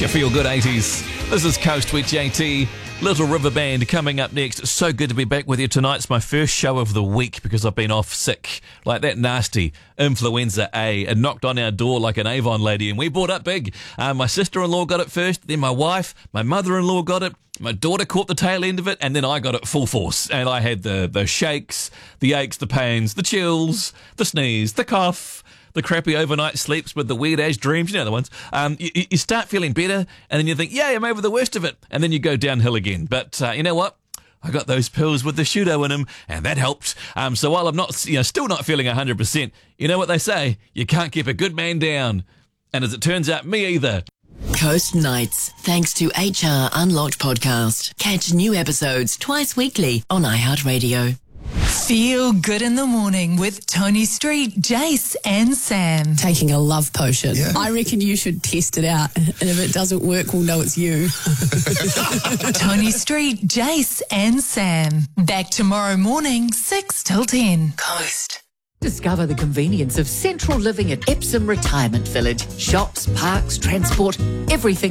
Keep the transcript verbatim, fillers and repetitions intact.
It's your Feel Good eighties. This is Coast with J T. Little River Band coming up next. So good to be back with you tonight. It's my first show of the week because I've been off sick. Like that nasty influenza A. It knocked on our door like an Avon lady and we bought up big. Uh, my sister-in-law got it first, then my wife, my mother-in-law got it, my daughter caught the tail end of it, and then I got it full force. And I had the, the shakes, the aches, the pains, the chills, the sneeze, the cough, the crappy overnight sleeps with the weird-ass dreams, you know the ones. Um, you, you start feeling better, and then you think, yeah, I'm over the worst of it. And then you go downhill again. But uh, you know what? I got those pills with the pseudo in them, and that helped. Um, so while I'm not, you know, still not feeling one hundred percent, you know what they say? You can't keep a good man down. And as it turns out, me either. Coast Nights, thanks to H R Unlocked Podcast. Catch new episodes twice weekly on iHeartRadio. Feel good in the morning with Tony Street, Jace and Sam. Taking a love potion. Yeah. I reckon you should test it out, and if it doesn't work, we'll know it's you. Tony Street, Jace and Sam. Back tomorrow morning, six till ten. Coast. Discover the convenience of central living at Epsom Retirement Village. Shops, parks, transport, everything